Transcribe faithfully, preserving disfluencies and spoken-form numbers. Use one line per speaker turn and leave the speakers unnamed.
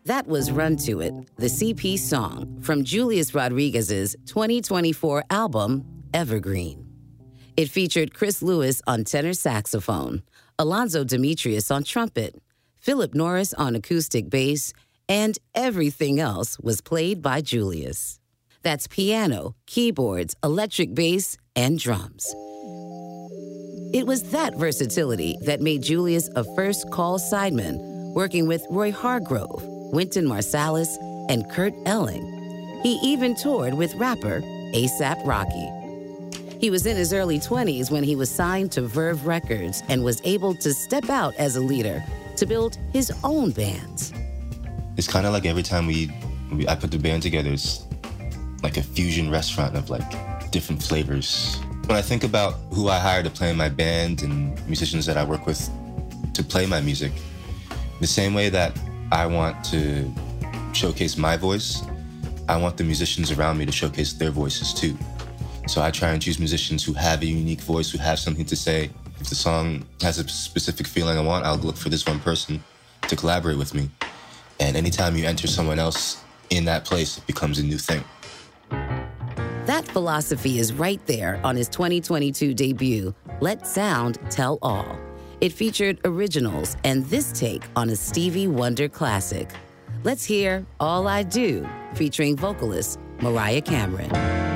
That was Run to It, the C P song from Julius Rodriguez's twenty twenty-four album, Evergreen. It featured Chris Lewis on tenor saxophone, Alonzo Demetrius on trumpet, Philip Norris on acoustic bass, and everything else was played by Julius. That's piano, keyboards, electric bass, and drums. It was that versatility that made Julius a first-call sideman, working with Roy Hargrove, Wynton Marsalis, and Kurt Elling. He even toured with rapper A$AP Rocky. He was in his early twenties when he was signed to Verve Records and was able to step out as a leader to build his own bands.
It's kind of like every time we, we I put the band together, it's like a fusion restaurant of like different flavors. When I think about who I hire to play in my band and musicians that I work with to play my music, the same way that I want to showcase my voice, I want the musicians around me to showcase their voices too. So I try and choose musicians who have a unique voice, who have something to say. If the song has a specific feeling I want, I'll look for this one person to collaborate with me. And anytime you enter someone else in that place, it becomes a new thing.
That philosophy is right there on his twenty twenty-two debut, Let Sound Tell All. It featured originals and this take on a Stevie Wonder classic. Let's hear All I Do, featuring vocalist Mariah Cameron.